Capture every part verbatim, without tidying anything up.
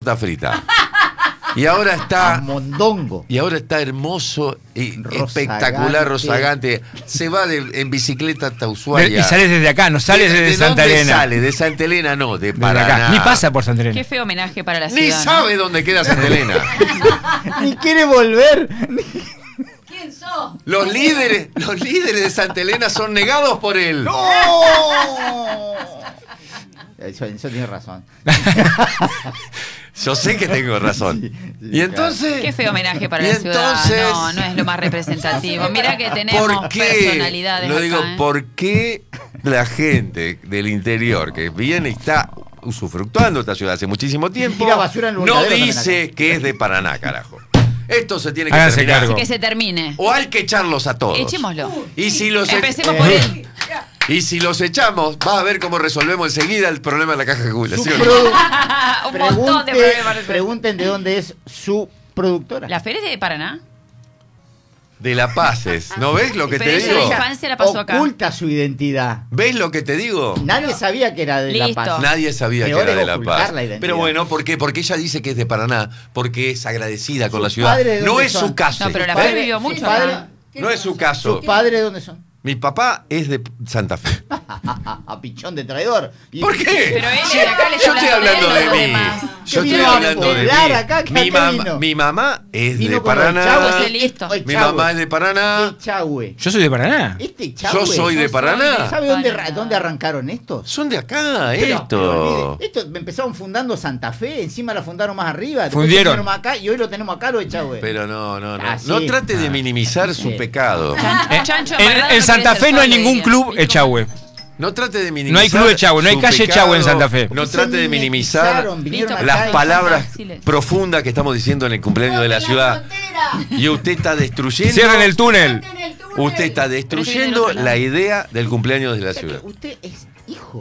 frita. Y ahora está. A mondongo. Y ahora está hermoso y Rozagante. espectacular, rozagante. Se va de, en bicicleta hasta Ushuaia. Y sales desde acá, no sales ¿De, desde de Santa dónde Elena. sale? De Santa Elena no, de Desde Paraná. acá. Ni pasa por Santa Elena. Qué feo homenaje para la Ni ciudad. sabe ¿no? dónde queda Santa Elena. Ni quiere volver. ¿Quién sos? Los líderes, los líderes de Santa Elena son negados por él. ¡No! Eso, eso tiene razón. Yo sé que tengo razón. Sí, sí, Y entonces. Qué feo homenaje para y la ciudad. entonces- No, no es lo más representativo. Mira que tenemos ¿Por qué? personalidades Lo digo, acá, ¿eh? ¿por qué la gente del interior que viene y está usufructuando esta ciudad hace muchísimo tiempo Tira basura en el no volcadero dice también que es de Paraná, carajo? Esto se tiene que Háganse terminar. cargo. Que se termine. O hay que echarlos a todos. Echémoslo. Y si los e- Empecemos por él. Y si los echamos, vas a ver cómo resolvemos enseguida el problema de la caja de Su jubilación. produ- Un montón de Pregunte- problemas. pregunten de dónde es su productora. ¿La feria es de Paraná? De La Paz es. ¿No ves lo que Pero te ella digo? la infancia la pasó acá. Oculta su identidad. ¿Ves lo que te digo? Nadie sabía que era de La Listo. Paz. Nadie sabía Peor que era es de La ocultar Paz. la identidad. Pero bueno, ¿por qué? Porque ella dice que es de Paraná, porque es agradecida con ¿Sus la ciudad. padres de No dónde es son? su caso. No, pero la Padre- Fer vivió su mucho padre- acá. No es su caso. ¿Sus padres dónde son? Mi papá es de Santa Fe. A pichón de traidor. Y- ¿Por qué? Pero él Sí, de acá le está yo estoy hablando hablando de de él, no de mí. los demás. Yo ¿Qué estoy vino a hablando de poblar mí. acá? ¿Qué Mi, acá mamá, vino? mi mamá es Vino de con lo del Paraná. Chavo, Ese listo. el Mi Chavo. mamá es de Paraná. Este Chahue. Yo soy de Paraná. Este Chahue. Yo soy de Paraná. ¿Sabe dónde, Paraná. ra- dónde arrancaron estos? Son de acá, Pero- esto. pero olvide, esto empezaron fundando Santa Fe, encima la fundaron más arriba. después Fundieron. lo tenemos acá y hoy lo tenemos acá lo de Chahue. Pero no, no, no. Ah, sí. No trate de Ah. minimizar su Sí. pecado. Chan- Chancho En, amarrado en no Santa quiere ser Fe no hay sol, ningún diría. club ¿Y cómo? Echagüe. No trate de minimizar. No hay club de Echagüe, no hay su calle Echagüe en Santa Fe. No Se trate de minimizar mimetizaron, vinieron Listo, acá las y- palabras Silencio. profundas que estamos diciendo en el cumpleaños de la ciudad. Y usted está destruyendo. Cierren el túnel. Usted está destruyendo la idea del cumpleaños de la O sea que ciudad. usted es hijo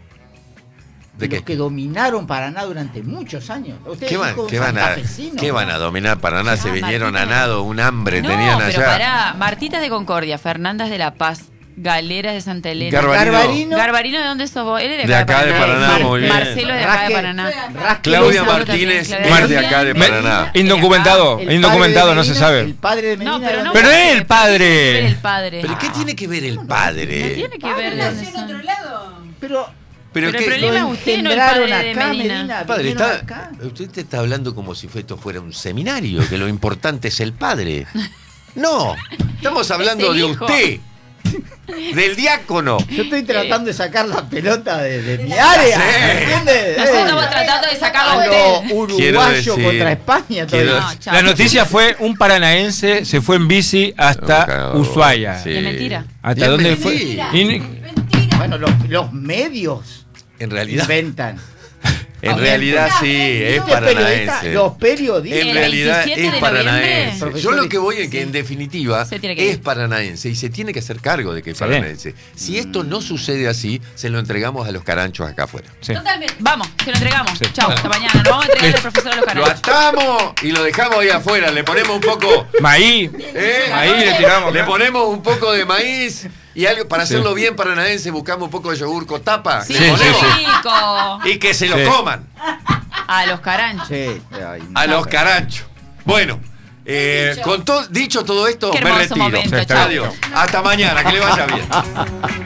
¿De de qué? los que dominaron Paraná durante muchos años. Usted ¿Qué es van, hijo de un qué van a, santafesino. ¿Qué van a dominar Paraná? Se Ah, vinieron a Martita. nado, un hambre No, tenían pero allá. pará. Martitas de Concordia, Fernandas de La Paz, Galeras de Santa Elena. Garbarino. Garbarino. Garbarino, ¿de dónde sos vos? Él es de De acá, acá de Paraná, Mar- muy bien. Marcelo es de acá de Rasque- Paraná. Rasque- Claudia Gonzalo Martínez también, es Claudia de acá de Medina. Paraná. Indocumentado, El indocumentado, padre no de se Medina, sabe. El padre de Medina. No, pero no. Pero ¿por es qué? el padre. ¿Qué tiene que ver el padre. ¿Pero qué tiene que ver el No padre? tiene que ver Nació dónde en son. otro lado. Pero, Pero Pero el qué- problema lo es usted, no el engendraron padre de acá, Medina. Padre, vinieron está, acá. usted te está hablando como si esto fuera un seminario, que lo importante es el padre. No, estamos hablando el de hijo. usted, del diácono. Yo estoy tratando de sacar la pelota de, de mi área. Sí. ¿Me entiendes? Nosotros Eh, estamos tratando de sacarlo a a usted. lo Quiero uruguayo decir- contra España. todo quiero- eso. No, chao. La noticia fue un paranaense se fue en bici hasta No, Ushuaia. sí. Es mentira. ¿Hasta Y es dónde mentira. fue? Y- Mentira. Bueno, los, los medios En realidad, inventan. en realidad sí, es Usted es periodista, paranaense. Los periodistas. En El realidad veintisiete es de paranaense. noviembre. Yo lo que voy es que en definitiva Se tiene que ir. es paranaense y se tiene que hacer cargo de que es Sí. paranaense. Si esto no sucede así, se lo entregamos a los caranchos acá afuera. Sí. Totalmente. Vamos, se lo entregamos. Sí. Chao, hasta mañana. Nos vamos a entregar al profesor a los Lo canales. atamos y lo dejamos ahí afuera. Le ponemos un poco. Maíz. ¿eh? Ahí le tiramos. Le ponemos un poco de maíz y algo para Sí. hacerlo bien paranaense. Buscamos un poco de yogur con tapa. Sí, le Sí, ponemos sí, chico. y que se lo Sí. coman A los caranchos. Sí, ay, no. a los caranchos. Bueno, eh, Dicho. con to- dicho todo esto, Qué me hermoso retiro. momento, Sí, está chao. Adiós. Hasta mañana, que le vaya bien.